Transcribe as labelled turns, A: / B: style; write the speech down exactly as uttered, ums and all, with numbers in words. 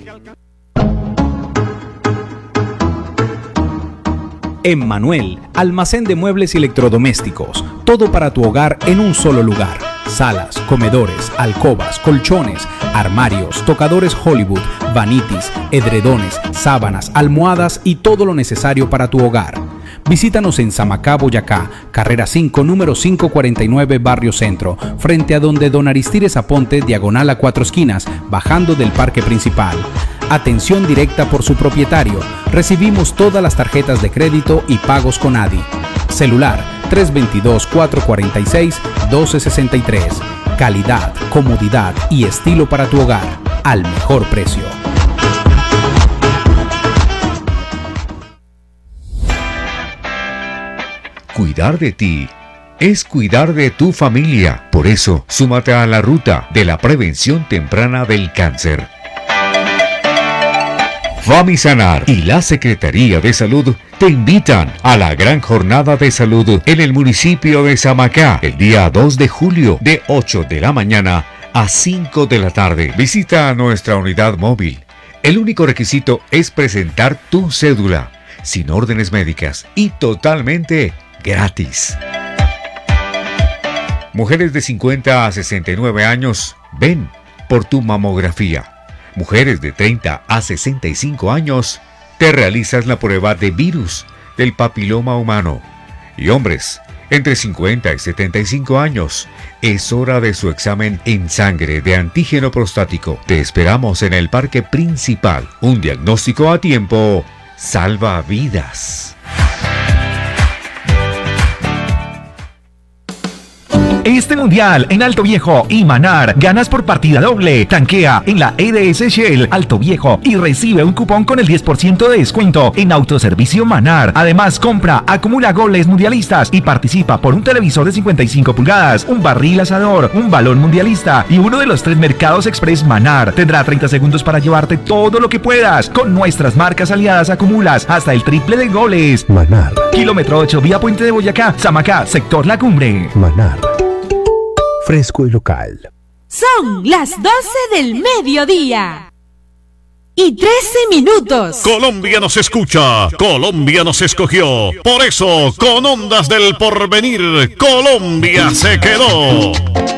A: Emmanuel, almacén de muebles y electrodomésticos, todo para tu hogar en un solo lugar. Salas, comedores, alcobas, colchones, armarios, tocadores Hollywood, vanitis, edredones, sábanas, almohadas y todo lo necesario para tu hogar. Visítanos en Samacá, Boyacá, carrera cinco, número quinientos cuarenta y nueve, Barrio Centro, frente a donde Don Aristides Aponte, diagonal a Cuatro Esquinas, bajando del parque principal. Atención directa por su propietario. Recibimos todas las tarjetas de crédito y pagos con A D I. Celular tres dos dos, cuatro cuatro seis, uno dos seis tres. Calidad, comodidad y estilo para tu hogar al mejor precio.
B: Cuidar de ti es cuidar de tu familia. Por eso, súmate a la ruta de la prevención temprana del cáncer. Famisanar y la Secretaría de Salud te invitan a la gran jornada de salud en el municipio de Samacá el día dos de julio de ocho de la mañana a cinco de la tarde. Visita nuestra unidad móvil. El único requisito es presentar tu cédula, sin órdenes médicas y totalmente gratis. Mujeres de cincuenta a sesenta y nueve años, ven por tu mamografía. Mujeres de treinta a sesenta y cinco años, te realizas la prueba de virus del papiloma humano. Y hombres, entre cincuenta y setenta y cinco años, es hora de su examen en sangre de antígeno prostático. Te esperamos en el parque principal. Un diagnóstico a tiempo salva vidas.
C: Este mundial en Alto Viejo y Manar ganas por partida doble. Tanquea en la E D S Shell Alto Viejo y recibe un cupón con el diez por ciento de descuento en autoservicio Manar. Además, compra, acumula goles mundialistas y participa por un televisor de cincuenta y cinco pulgadas, un barril asador, un balón mundialista y uno de los tres mercados express Manar. Tendrá treinta segundos para llevarte todo lo que puedas. Con nuestras marcas aliadas acumulas hasta el triple de goles.
D: Manar.
C: Kilómetro ocho, vía Puente de Boyacá, Samacá, sector La Cumbre.
D: Manar. Fresco y local.
E: Son las doce del mediodía y trece minutos.
F: Colombia nos escucha, Colombia nos escogió. Por eso, con Ondas del Porvenir, Colombia se quedó.